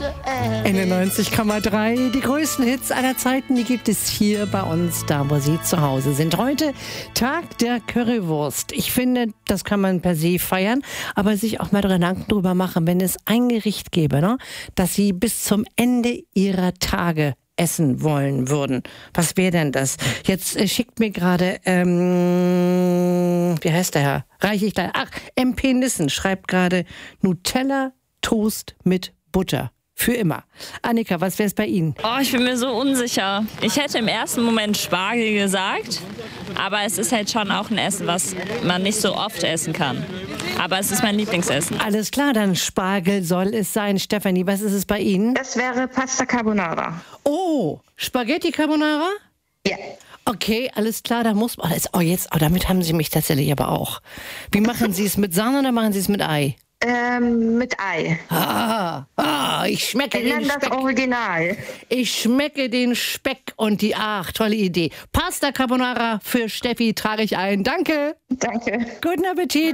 In den 90,3. Die größten Hits aller Zeiten, die gibt es hier bei uns, da wo Sie zu Hause sind. Heute Tag der Currywurst. Ich finde, das kann man per se feiern, aber sich auch mal Gedanken drüber machen, wenn es ein Gericht gäbe, ne, das Sie bis zum Ende Ihrer Tage essen wollen würden. Was wäre denn das? Jetzt schickt mir gerade, wie heißt der Herr? Reiche ich da? Ach, MP Nissen schreibt gerade Nutella Toast mit Butter. Für immer. Annika, was wäre es bei Ihnen? Oh, ich bin mir so unsicher. Ich hätte im ersten Moment Spargel gesagt, aber es ist halt schon auch ein Essen, was man nicht so oft essen kann. Aber es ist mein Lieblingsessen. Alles klar, dann Spargel soll es sein. Stefanie, was ist es bei Ihnen? Das wäre Pasta Carbonara. Oh, Spaghetti Carbonara? Ja. Okay, alles klar, da muss man. Damit haben Sie mich tatsächlich aber auch. Wie machen Sie es mit Sahne oder machen Sie es mit Ei? Mit Ei. Ich schmecke Ich den nenne das Speck. Original. Ich schmecke den Speck und tolle Idee. Pasta Carbonara für Steffi trage ich ein. Danke. Danke. Guten Appetit.